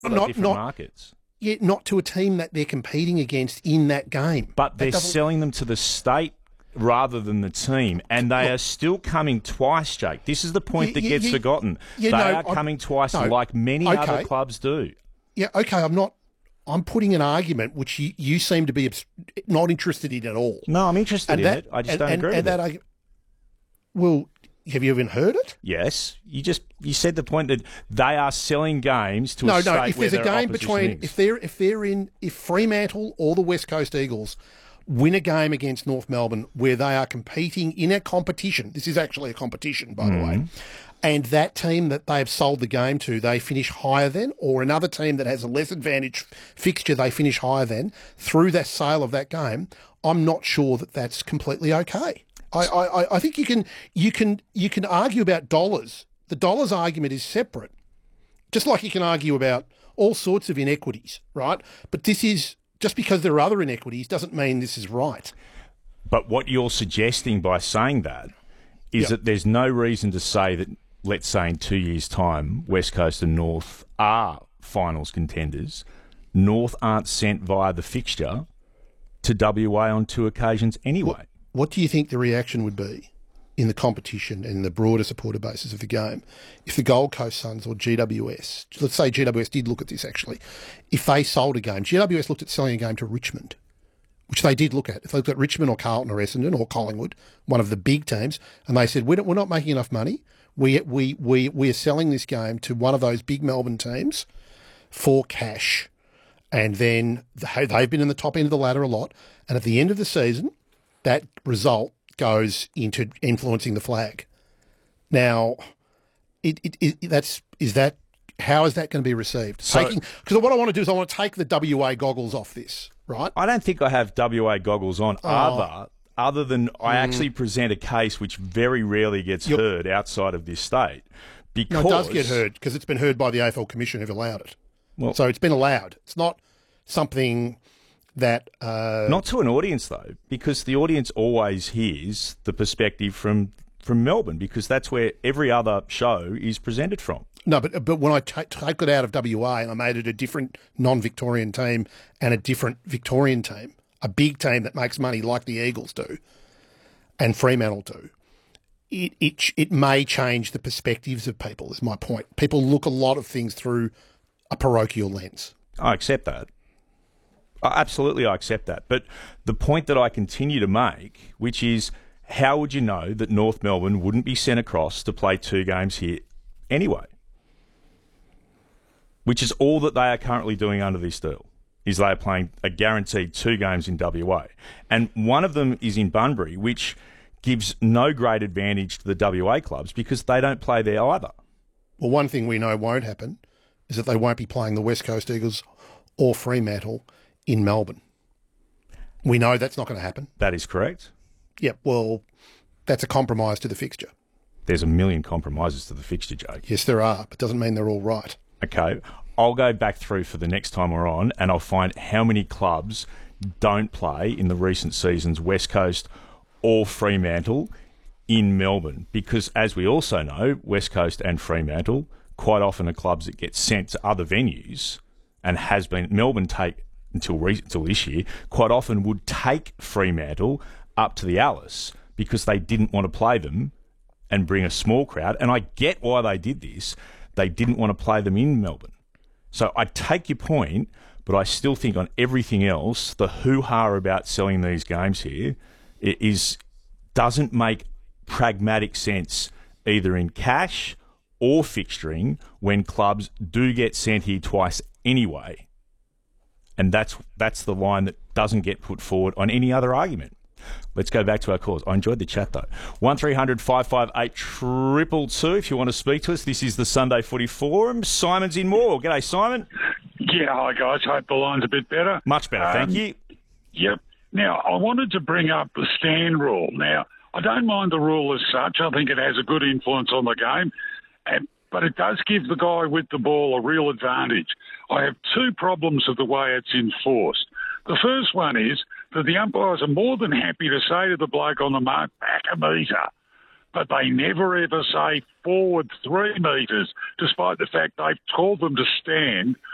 different markets. Yeah, not to a team that they're competing against in that game. But they're selling them to the state rather than the team, and they are still coming twice, Jake. This is the point that gets forgotten. They are coming twice like many other clubs do. Yeah, okay, I'm putting an argument which you seem to be not interested in at all. No, I'm interested in it. I just don't agree with it. Well, have you even heard it? Yes. You said the point that they are selling games to a state if where there's a game between is. if Fremantle or the West Coast Eagles win a game against North Melbourne where they are competing in a competition, this is actually a competition, by the way, and that team that they have sold the game to, they finish higher than, or another team that has a less advantage fixture, they finish higher than, through that sale of that game, I'm not sure that that's completely okay. I think you can argue about dollars. The dollars argument is separate, just like you can argue about all sorts of inequities, right? But this is, just because there are other inequities doesn't mean this is right. But what you're suggesting by saying that is that there's no reason to say that, let's say in 2 years' time, West Coast and North are finals contenders. North aren't sent via the fixture to WA on 2 occasions anyway. What do you think the reaction would be in the competition and the broader supporter basis of the game if the Gold Coast Suns or GWS, let's say GWS did look at this actually, if they sold a game, GWS looked at selling a game to Richmond, which they did look at. If they looked at Richmond or Carlton or Essendon or Collingwood, one of the big teams, and they said, we're not making enough money, we are selling this game to one of those big Melbourne teams for cash. And then they've been in the top end of the ladder a lot, and at the end of the season, that result goes into influencing the flag. Now, how is that going to be received? Because what I want to do is I want to take the WA goggles off this, right? I don't think I have WA goggles on other than I actually present a case which very rarely gets heard outside of this state. Because, no, it does get heard because it's been heard by the AFL Commission who've allowed it. Well, so it's been allowed. It's not something that... Not to an audience, though, because the audience always hears the perspective from Melbourne, because that's where every other show is presented from. No, but when I take it out of WA and I made it a different non-Victorian team and a different Victorian team, a big team that makes money like the Eagles do and Fremantle do, it may change the perspectives of people, is my point. People look a lot of things through a parochial lens. I accept that. Absolutely, I accept that. But the point that I continue to make, which is, how would you know that North Melbourne wouldn't be sent across to play 2 games here anyway? Which is all that they are currently doing under this deal, is they are playing a guaranteed 2 games in WA. And one of them is in Bunbury, which gives no great advantage to the WA clubs because they don't play there either. Well, one thing we know won't happen is that they won't be playing the West Coast Eagles or Fremantle in Melbourne. We know that's not going to happen. That is correct. Yeah, well, that's a compromise to the fixture. There's a million compromises to the fixture, Jake. Yes, there are, but doesn't mean they're all right. Okay, I'll go back through for the next time we're on and I'll find how many clubs don't play in the recent seasons West Coast or Fremantle in Melbourne, because as we also know, West Coast and Fremantle quite often are clubs that get sent to other venues, and has been Melbourne take until this year quite often would take Fremantle up to the Alice because they didn't want to play them and bring a small crowd. And I get why they did this. They didn't want to play them in Melbourne. So I take your point, but I still think on everything else, the hoo-ha about selling these games here doesn't make pragmatic sense either in cash or fixturing when clubs do get sent here twice anyway. And that's the line that doesn't get put forward on any other argument. Let's go back to our calls. I enjoyed the chat, though. 1300 558 222 if you want to speak to us. This is the Sunday Footy Forum. Simon's in Moore. G'day, Simon. Yeah, hi, guys. Hope the line's a bit better. Much better, thank you. Yep. Now, I wanted to bring up the stand rule. Now, I don't mind the rule as such. I think it has a good influence on the game, but it does give the guy with the ball a real advantage. I have 2 problems with the way it's enforced. The first one is that the umpires are more than happy to say to the bloke on the mark, back a metre, but they never ever say forward 3 metres, despite the fact they've told them to stand